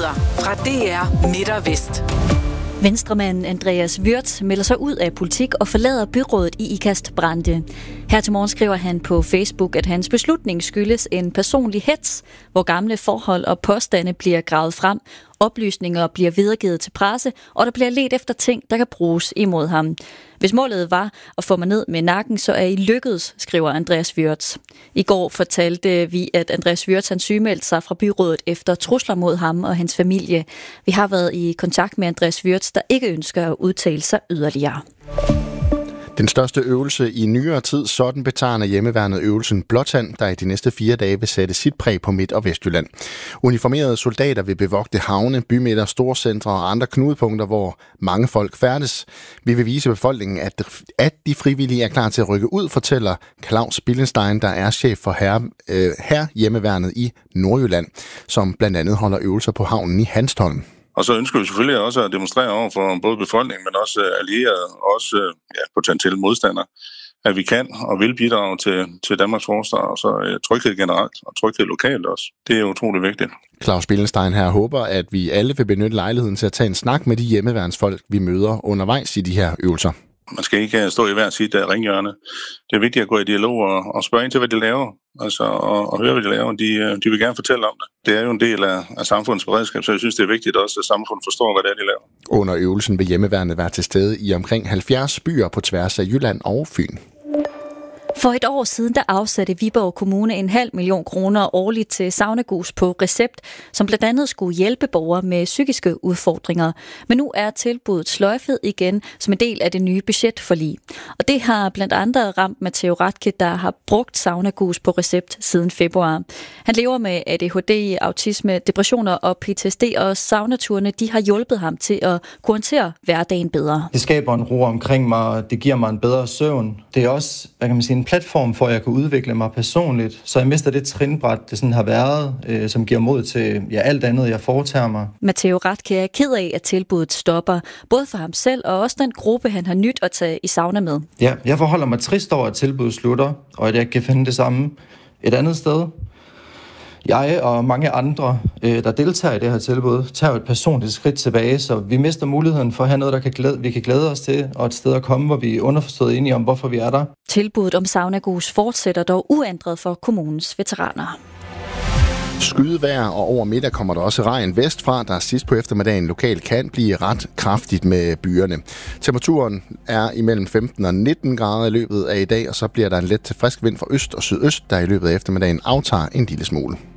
Nyheder fra DR Midt og Vest. Venstremanden Andreas Wirtz melder sig ud af politik og forlader byrådet i Ikast-Brande. Her til morgen skriver han på Facebook, at hans beslutning skyldes en personlig hets, hvor gamle forhold og påstande bliver gravet frem, oplysninger bliver videregivet til presse, og der bliver ledt efter ting, der kan bruges imod ham. Hvis målet var at få mig ned med nakken, så er I lykkedes, skriver Andreas Wirtz. I går fortalte vi, at Andreas Wirtz han sygemeldte sig fra byrådet efter trusler mod ham og hans familie. Vi har været i kontakt med Andreas Wirtz, der ikke ønsker at udtale sig yderligere. Den største øvelse i nyere tid, sådan betegner hjemmeværnet øvelsen Blåtand, der i de næste 4 dage vil sætte sit præg på Midt- og Vestjylland. Uniformerede soldater vil bevogte havne, bymidter, storcentre og andre knudepunkter, hvor mange folk færdes. Vi vil vise befolkningen, at de frivillige er klar til at rykke ud, fortæller Claus Billenstein, der er chef for her hjemmeværnet i Nordjylland, som blandt andet holder øvelser på havnen i Hanstholm. Og så ønsker vi selvfølgelig også at demonstrere over for både befolkningen, men også allierede, og også potentielle modstandere, at vi kan og vil bidrage til Danmarks forsvar, og så tryghed generelt, og tryghed lokalt også. Det er utrolig vigtigt. Claus Billenstein her håber, at vi alle vil benytte lejligheden til at tage en snak med de hjemmeværnsfolk, vi møder undervejs i de her øvelser. Man skal ikke stå i hver sit ringhjørne. Det er vigtigt at gå i dialog og spørge ind til, hvad de laver. Altså, og høre, hvad de laver. De vil gerne fortælle om det. Det er jo en del af samfundets beredskab, så jeg synes, det er vigtigt også, at samfundet forstår, hvad det er, de laver. Under øvelsen vil hjemmeværnet være til stede i omkring 70 byer på tværs af Jylland og Fyn. For et år siden der afsatte Viborg Kommune 500.000 kroner årligt til saunagus på recept, som blandt andet skulle hjælpe borgere med psykiske udfordringer. Men nu er tilbuddet sløjfet igen som en del af det nye budgetforlig. Og det har blandt andet ramt Matteo Ratke, der har brugt saunagus på recept siden februar. Han lever med ADHD, autisme, depressioner og PTSD, og saunaturene de har hjulpet ham til at kunne håndtere hverdagen bedre. Det skaber en ro omkring mig, det giver mig en bedre søvn. Det er også, en platform for, at jeg kan udvikle mig personligt, så jeg mister det trinbræt, det sådan har været, som giver mod til alt andet, jeg foretager mig. Matteo Ratke er ked af, at tilbuddet stopper, både for ham selv og også den gruppe, han har nyt at tage i sauna med. Ja, jeg forholder mig trist over, at tilbuddet slutter, og at jeg kan finde det samme et andet sted. Jeg og mange andre, der deltager i det her tilbud, tager et personligt skridt tilbage, så vi mister muligheden for at have noget, vi kan glæde os til, og et sted at komme, hvor vi er underforstået enige om, hvorfor vi er der. Tilbuddet om saunagus fortsætter dog uændret for kommunens veteraner. Skydevejr, og over middag kommer der også regn vestfra, der sidst på eftermiddagen lokalt kan blive ret kraftigt med byerne. Temperaturen er imellem 15 og 19 grader i løbet af i dag, og så bliver der en let til frisk vind fra øst og sydøst, der i løbet af eftermiddagen aftager en lille smule.